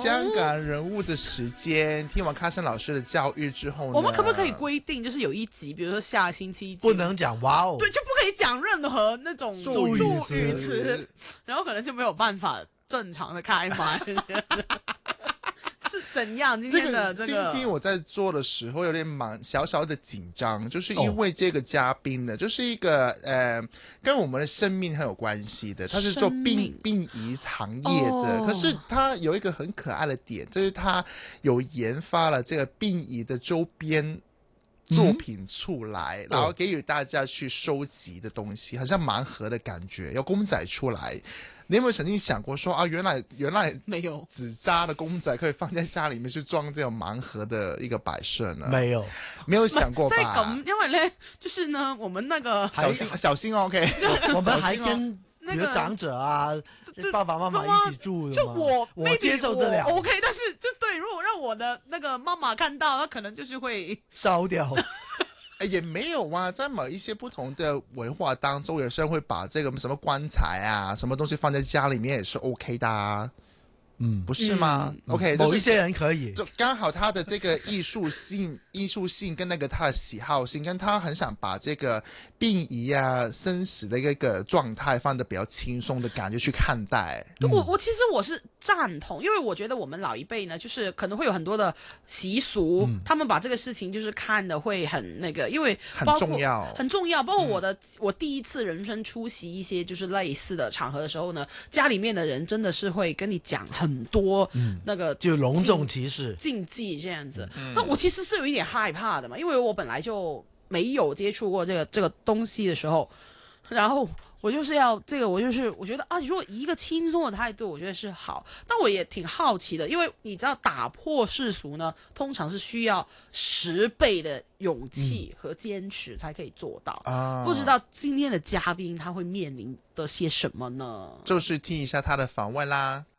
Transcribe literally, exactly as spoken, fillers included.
香港人物的时间，听完卡森老师的教育之后呢， 我们可不可以规定，就是有一集，比如说下星期不能讲哇哦， 对，就不可以讲任何那种助语语词，然后可能就没有办法正常的开麦。是怎样？今天的这个星期我在做的时候有点蛮小小的紧张，就是因为这个嘉宾呢，就是一个呃跟我们的生命很有关系的，他是做殡殡仪行业的、哦，可是他有一个很可爱的点，就是他有研发了这个殡仪的周边作品出来、嗯、然后给予大家去收集的东西，好像盲盒的感觉，有公仔出来。你有没有曾经想过说啊，原来原来没有纸扎的公仔可以放在家里面去装这种盲盒的一个摆設呢？ 沒有， 沒有想過吧？ 即係咁，因為咧，就是呢，我們那個小心小心 OK， 我們還跟比如長者啊、那個、爸爸媽媽一起住的就我我接受得了 ，OK， 但是就對，如果讓我的那個媽媽看到，那可能就是會燒掉。 也沒有啊，在某一些不同的文化當中，有些人會把這個什麼棺材啊，什麼東西放在家裡面也是 OK 的啊。嗯，不是嗎、嗯、？OK， 某一些人可以， 就剛好他的這個藝術性、藝術性跟那個他的喜好性，跟他很想把這個殯儀啊、生死的一個狀態放得比較輕鬆的感覺去看待。 嗯、我我其實我是贊同，因為我覺得我們老一輩呢，就是可能會有很多的習俗，嗯、他們把這個事情就是看得會很那個，因為包括很重要， 很重要。包括我的、嗯、我第一次人生出席一些就是類似的場合的時候呢，家裡面的人真的是會跟你講很多那個、嗯、 就隆重其事禁忌這樣子、嗯。那我其實是有一點害怕的嘛，因為我本來就沒有接觸過這個這個東西的時候，然後我就是要這個，我就是我覺得啊，如果以一個輕鬆的態度，我覺得是好。但我也挺好奇的，因為你知道打破世俗呢，通常是需要十倍的勇氣和堅持才可以做到。啊、嗯，不知道今天的嘉賓他會面臨的些什麼呢？ 就是聽一下他的訪問啦。